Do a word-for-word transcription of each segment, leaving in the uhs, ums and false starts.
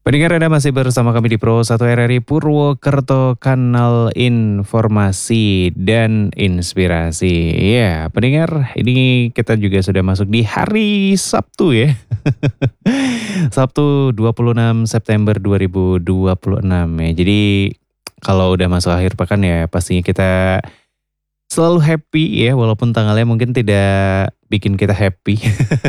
Pendengar Anda masih bersama kami di Pro satu R R I Purwokerto, kanal informasi dan inspirasi. Ya, pendengar, ini kita juga sudah masuk di hari Sabtu ya. Sabtu dua puluh enam September dua ribu dua puluh enam ya. Jadi kalau udah masuk akhir pekan ya pastinya kita selalu happy ya, walaupun tanggalnya mungkin tidak bikin kita happy.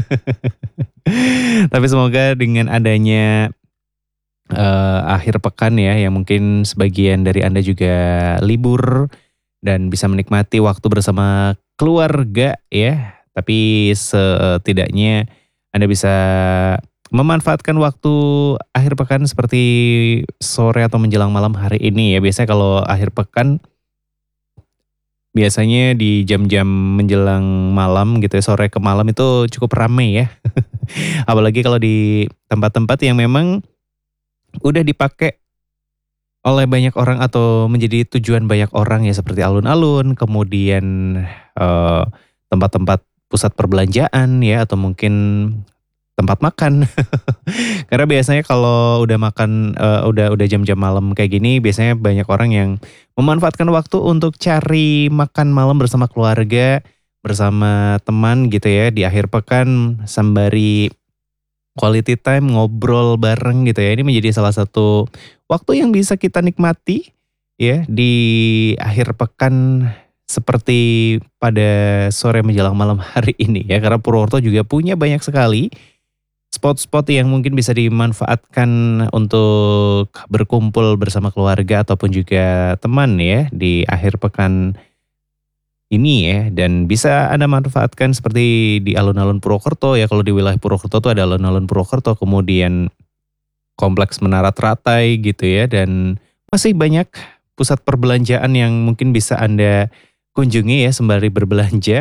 Tapi semoga dengan adanya Eee, akhir pekan ya, yang mungkin sebagian dari Anda juga libur dan bisa menikmati waktu bersama keluarga ya. Tapi setidaknya Anda bisa memanfaatkan waktu akhir pekan seperti sore atau menjelang malam hari ini ya. Biasanya kalau akhir pekan, biasanya di jam-jam menjelang malam gitu ya, sore ke malam itu cukup ramai ya. Apalagi kalau di tempat-tempat yang memang udah dipakai oleh banyak orang atau menjadi tujuan banyak orang ya seperti alun-alun, kemudian, eee, tempat-tempat pusat perbelanjaan ya atau mungkin tempat makan. Karena biasanya kalau udah makan, eee, udah udah jam-jam malam kayak gini biasanya banyak orang yang memanfaatkan waktu untuk cari makan malam bersama keluarga, bersama teman gitu ya di akhir pekan sembari quality time, ngobrol bareng gitu ya. Ini menjadi salah satu waktu yang bisa kita nikmati ya di akhir pekan seperti pada sore menjelang malam hari ini ya. Karena Purwokerto juga punya banyak sekali spot-spot yang mungkin bisa dimanfaatkan untuk berkumpul bersama keluarga ataupun juga teman ya di akhir pekan ini ya, dan bisa Anda manfaatkan seperti di alun-alun Purwokerto ya. Kalau di wilayah Purwokerto tuh ada alun-alun Purwokerto, kemudian kompleks Menara Teratai gitu ya, dan masih banyak pusat perbelanjaan yang mungkin bisa Anda kunjungi ya sembari berbelanja.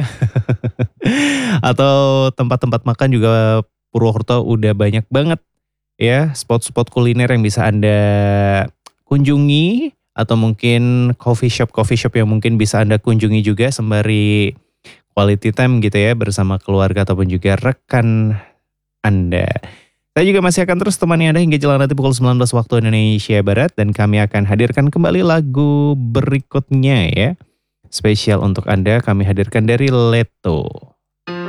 Atau tempat-tempat makan juga Purwokerto udah banyak banget ya, spot-spot kuliner yang bisa Anda kunjungi atau mungkin coffee shop-coffee shop yang mungkin bisa Anda kunjungi juga sembari quality time gitu ya bersama keluarga ataupun juga rekan Anda. Saya juga masih akan terus temani Anda hingga jelang nanti pukul sembilan belas waktu Indonesia Barat dan kami akan hadirkan kembali lagu berikutnya ya. Spesial untuk Anda kami hadirkan dari Leto.